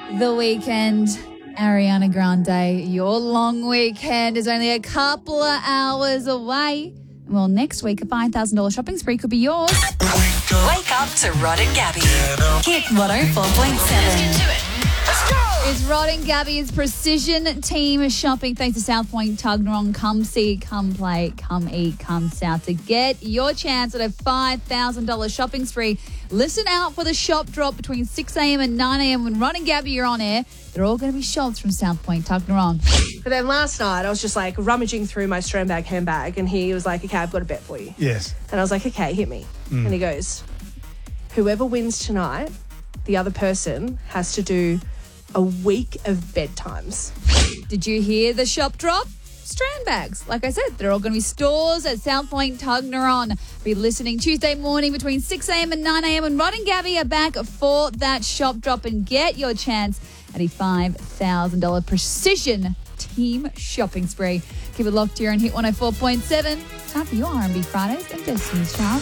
The weekend, Ariana Grande, your long weekend is only a couple of hours away. Well, next week, a $5,000 shopping spree could be yours. Wake up to Rod and Gabby. Hit 104.7. It's Rod and Gabby's Precision Team Shopping. Thanks to South Point Tuggeranong. Come see, come play, come eat, come south to get your chance at a $5,000 shopping spree. Listen out for the shop drop between 6 a.m. and 9 a.m. when Rod and Gabby are on air. They're all going to be shops from South Point Tuggeranong. But then last night, I was just like rummaging through my Strandbag handbag, and he was like, okay, I've got a bet for you. Yes. And I was like, okay, hit me. And he goes, whoever wins tonight, the other person has to do a week of bedtimes. Did you hear the shop drop? Strand bags. Like I said, they're all going to be stores at South Point Tuggeranong. Be listening Tuesday morning between 6 a.m. and 9 a.m. and Rod and Gabby are back for that shop drop and get your chance at a $5,000 Precision Team Shopping Spree. Keep it locked here and hit 104.7. Time for your R&B Fridays and Destiny's Child.